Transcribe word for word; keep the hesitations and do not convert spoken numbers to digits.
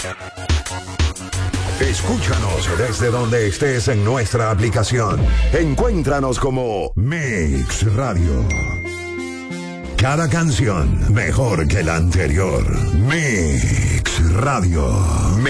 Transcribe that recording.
Escúchanos desde donde estés en nuestra aplicación. Encuéntranos como Mix Radio. Cada canción mejor que la anterior. Mix Radio.